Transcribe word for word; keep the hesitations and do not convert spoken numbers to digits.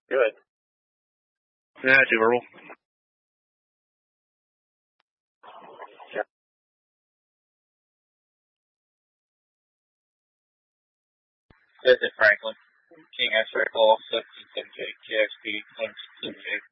Good. Yeah, I do, Earl. Visit Franklin. King X-Ray Ball, seventeen seventy-eight, K X P, one sixty-eight.